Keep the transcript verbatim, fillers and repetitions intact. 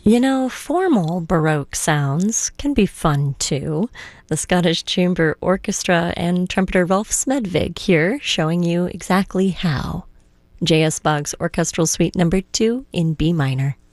You know, formal Baroque sounds can be fun too. The Scottish Chamber Orchestra and trumpeter Rolf Smedvig here showing you exactly how. J S. Boggs Orchestral Suite number two in B minor.